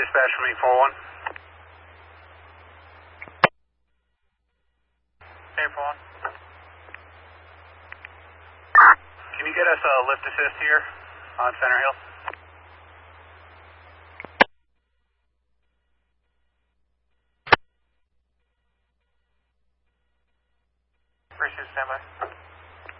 dispatch from me, 4-1. Hey, 4-1. Can you get us a lift assist here on Center Hill? Appreciate it, standby.